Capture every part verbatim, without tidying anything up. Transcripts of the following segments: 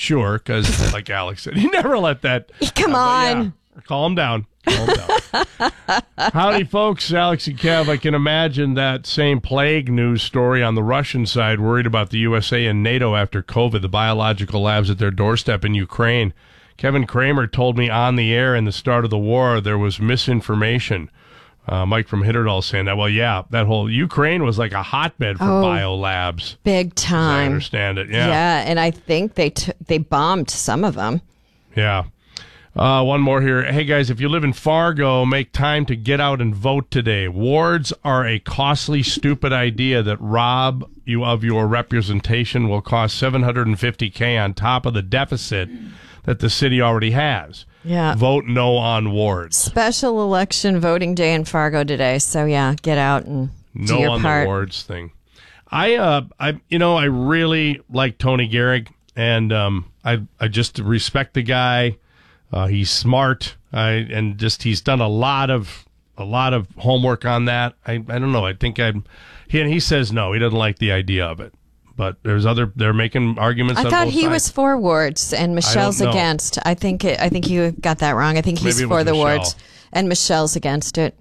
sure, because like Alex said, he never let that. Come uh, on. Yeah, calm down. Calm down. Howdy, folks. Alex and Kev. I can imagine that same plague news story on the Russian side, worried about the U S A and NATO after COVID, the biological labs at their doorstep in Ukraine. Kevin Kramer told me on the air in the start of the war there was misinformation. Uh, Mike from Hitterdall saying that. Well, yeah, that whole Ukraine was like a hotbed for oh, biolabs. Big time. I understand it, yeah. Yeah, and I think they t- they bombed some of them. Yeah. Uh, one more here. Hey, guys, if you live in Fargo, make time to get out and vote today. Wards are a costly, stupid idea that rob you of your representation, will cost seven hundred fifty thousand dollars on top of the deficit that the city already has. Yeah. Vote no on wards. Special election voting day in Fargo today. So, yeah, get out and do No your on part. the wards thing. I, uh, I, you know, I really like Tony Gehrig, and um, I, I just respect the guy. Uh, he's smart, I, and just he's done a lot of a lot of homework on that. I, I don't know. I think I'm. He and he says no. He doesn't like the idea of it. But there's other. They're making arguments. I on thought both he sides. was for wards and Michelle's know. against. I think it, I think you got that wrong. I think he's Maybe it for was the Michelle. wards and Michelle's against it.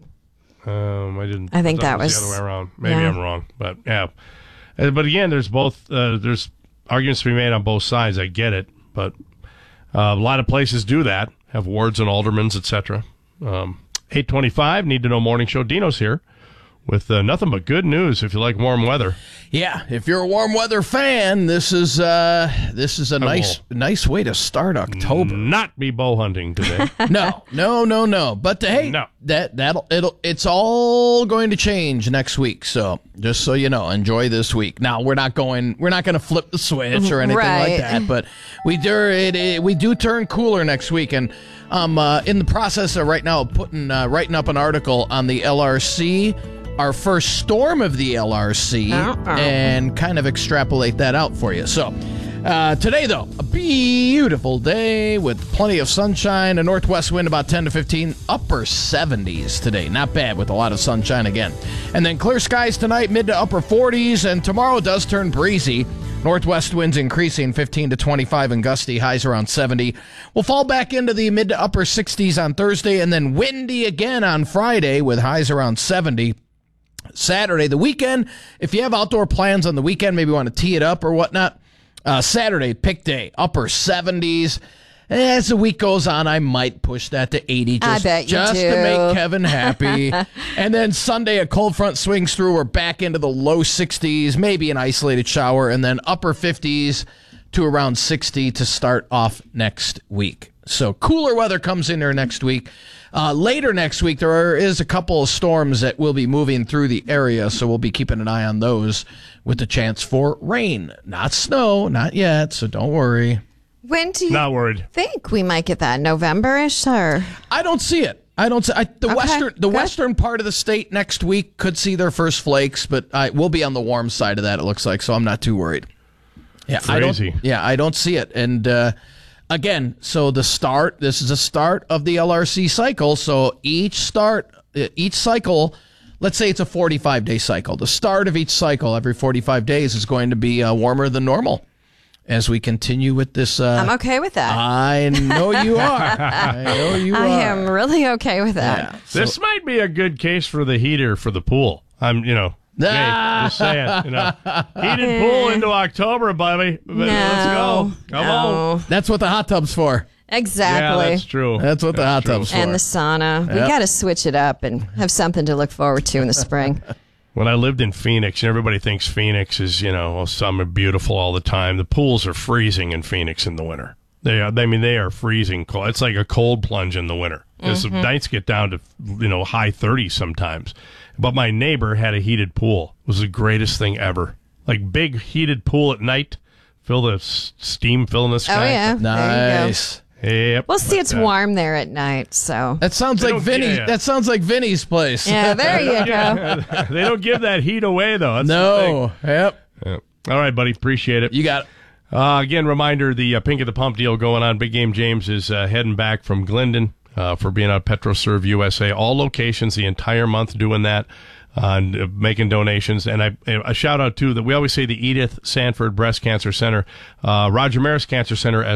Um, I didn't. I think thought that it was, was- the other way around. Maybe yeah. I'm wrong, but yeah. Uh, But again, there's both. Uh, there's arguments to be made on both sides. I get it, but uh, a lot of places do that. Have wards and aldermans, et cetera. Um, eight twenty-five. Need to know morning show. Dino's here with uh, nothing but good news. If you like warm weather. Yeah, if you're a warm weather fan, this is uh, this is a nice nice way to start October. Not be bow hunting today. no, no, no, no. But uh, hey, No. that that'll it'll it's all going to change next week. So just so you know, enjoy this week. Now we're not going we're not going to flip the switch or anything Right. like that. But we do it, it we do turn cooler next week, and I'm uh, in the process of right now of putting uh, writing up an article on the L R C. Our first storm of the L R C, Uh-uh. and kind of extrapolate that out for you. So, uh, today, though, a beautiful day with plenty of sunshine, a northwest wind about ten to fifteen, upper seventies today. Not bad with a lot of sunshine again. And then clear skies tonight, mid to upper forties, and tomorrow does turn breezy. Northwest winds increasing fifteen to twenty-five and gusty, highs around seventy. We'll fall back into the mid to upper sixties on Thursday, and then windy again on Friday with highs around seventy. Saturday, the weekend, if you have outdoor plans on the weekend, maybe want to tee it up or whatnot, uh, Saturday, pick day, upper seventies. As the week goes on, I might push that to eighty just, I bet you just do. to make Kevin happy. And then Sunday, a cold front swings through. We're back into the low sixties, maybe an isolated shower, and then upper fifties to around sixty to start off next week. So cooler weather comes in there next week. Uh, later next week, there is a couple of storms that will be moving through the area, so we'll be keeping an eye on those with the chance for rain. Not snow, not yet, so don't worry. When do you Not worried. think we might get that? November-ish or? I don't see it. I don't see I, the Okay, western the good. western part of the state next week could see their first flakes, but I will be on the warm side of that, it looks like, so I'm not too worried. Yeah, I Crazy. don't, yeah, I don't see it. And uh, again, so the start, this is the start of the L R C cycle. So each start, uh, each cycle, let's say it's a forty-five day cycle. The start of each cycle every forty-five days is going to be uh, warmer than normal as we continue with this. Uh, I'm okay with that. I know you are. I know you I are. am really okay with that. Yeah. This might be a good case for the heater for the pool. I'm, you know, hey, just saying, you know, heated pool into October, baby. No, Let's go. Come on. no. That's what the hot tub's for. Exactly. Yeah, that's true. That's what the hot true. tub's for. And the sauna. We Yep. got to switch it up and have something to look forward to in the spring. When I lived in Phoenix, and everybody thinks Phoenix is, you know, well, summer beautiful all the time. The pools are freezing in Phoenix in the winter. They are. I mean, they are freezing cold. It's like a cold plunge in the winter. Mm-hmm. The nights get down to, you know, high thirties sometimes. But my neighbor had a heated pool. It was the greatest thing ever. Like big heated pool at night, fill the s- steam filling the sky. Oh, yeah. There you go. Nice. Yep. Well, see, Like it's that. warm there at night, so. That sounds They like don't- Vinny. yeah. That sounds like Vinny's place. Yeah, there you go. Yeah, they don't give that heat away, though. That's No. Yep. the thing. Yeah. All right, buddy. Appreciate it. You got it. Uh, again, reminder, the uh, Pink at the Pump deal going on. Big Game James is uh, heading back from Glendon uh, for being on PetroServe U S A. All locations the entire month doing that. Uh, and uh, making donations. And I, a shout out, too, that we always say the Edith Sanford Breast Cancer Center, uh, Roger Maris Cancer Center